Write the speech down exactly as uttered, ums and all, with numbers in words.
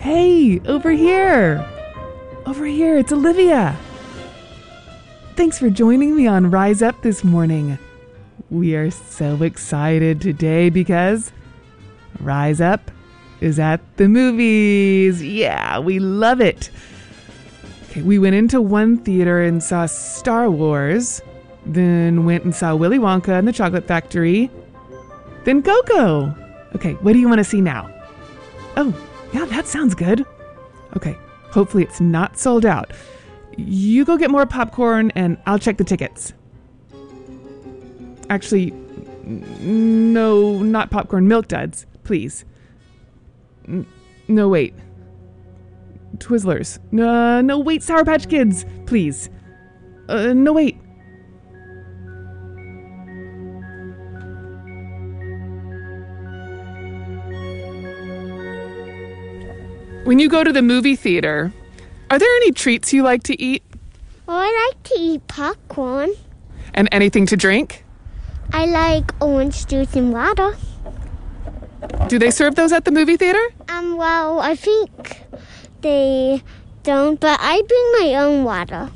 Hey, over here. Over here, it's Olivia. Thanks for joining me on Rise Up this morning. We are so excited today because Rise Up is at the movies. Yeah, we love it. Okay, we went into one theater and saw Star Wars, then went and saw Willy Wonka and the Chocolate Factory, then Coco. Okay, what do you want to see now? Oh, yeah, that sounds good. Okay, hopefully it's not sold out. You go get more popcorn and I'll check the tickets. Actually, n- no, not popcorn, Milk Duds, please. N- no, wait. Twizzlers. No, no, wait, Sour Patch Kids, please. Uh, no, wait. When you go to the movie theater, are there any treats you like to eat? Oh, I like to eat popcorn. And anything to drink? I like orange juice and water. Do they serve those at the movie theater? Um, well, I think they don't, but I bring my own water.